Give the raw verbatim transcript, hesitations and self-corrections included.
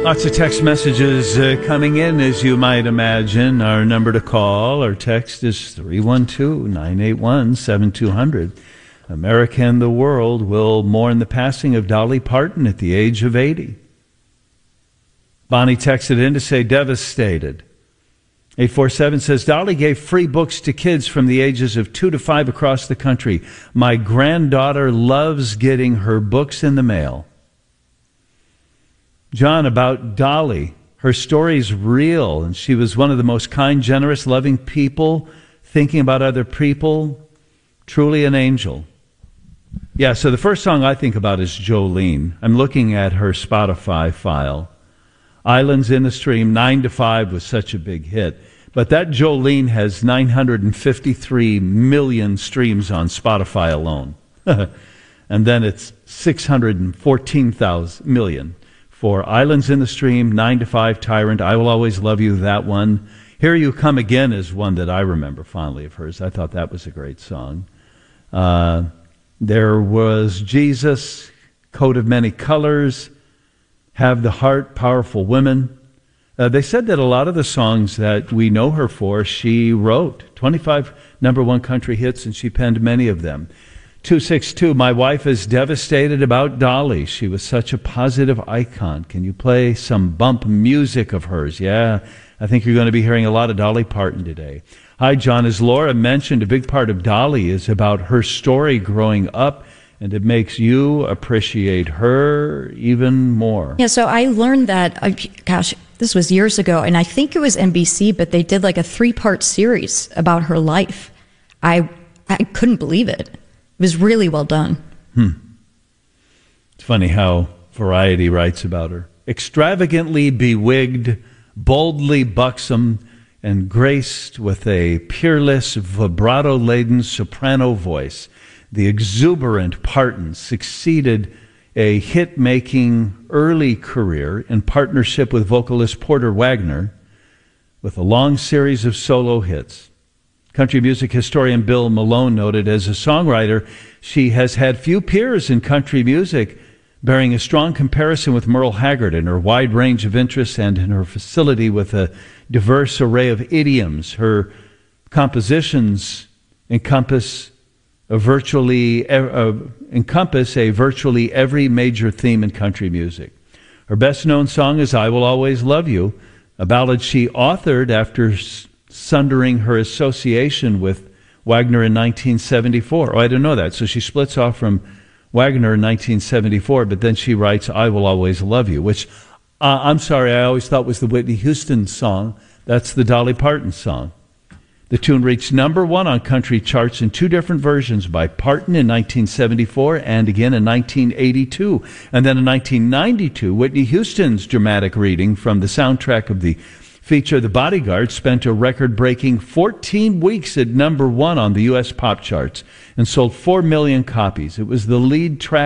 Lots of text messages uh, coming in, as you might imagine. Our number to call or text is three one two, nine eight one, seven two zero zero. America and the world will mourn the passing of Dolly Parton at the age of eighty. Bonnie texted in to say, devastated. eight four seven says, Dolly gave free books to kids from the ages of two to five across the country. My granddaughter loves getting her books in the mail. John, about Dolly, her story's real, and she was one of the most kind, generous, loving people, thinking about other people, truly an angel. Yeah, so the first song I think about is Jolene. I'm looking at her Spotify file. Islands in the Stream, nine to five was such a big hit. But that Jolene has nine hundred fifty-three million streams on Spotify alone. And then it's six hundred fourteen thousand million. For Islands in the Stream, nine to five, Tyrant, I Will Always Love You, that one. Here You Come Again is one that I remember fondly of hers. I thought that was a great song. Uh, there was Jesus, Coat of Many Colors, Have the Heart, Powerful Women. Uh, they said that a lot of the songs that we know her for, she wrote. twenty-five number one country hits, and she penned many of them. two six two, my wife is devastated about Dolly. She was such a positive icon. Can you play some bump music of hers? Yeah, I think you're going to be hearing a lot of Dolly Parton today. Hi, John. As Laura mentioned, a big part of Dolly is about her story growing up, and it makes you appreciate her even more. Yeah, so I learned that, uh, gosh, this was years ago, and I think it was N B C, but they did like a three-part series about her life. I I couldn't believe it. It was really well done. Hmm. It's funny how Variety writes about her. Extravagantly bewigged, boldly buxom, and graced with a peerless, vibrato-laden soprano voice, the exuberant Parton succeeded a hit-making early career in partnership with vocalist Porter Wagoner with a long series of solo hits. Country music historian Bill Malone noted, as a songwriter, she has had few peers in country music, bearing a strong comparison with Merle Haggard in her wide range of interests and in her facility with a diverse array of idioms. Her compositions encompass a virtually uh, encompass a virtually every major theme in country music. Her best-known song is I Will Always Love You, a ballad she authored after sundering her association with Wagner in nineteen seventy-four. Oh, I didn't know that. So she splits off from Wagner in nineteen seventy-four, but then she writes I Will Always Love You, which, uh, I'm sorry, I always thought was the Whitney Houston song. That's the Dolly Parton song. The tune reached number one on country charts in two different versions, by Parton in nineteen seventy-four and again in nineteen eighty-two. And then in nineteen ninety-two, Whitney Houston's dramatic reading from the soundtrack of the feature The Bodyguard spent a record-breaking fourteen weeks at number one on the U S pop charts and sold four million copies. It was the lead track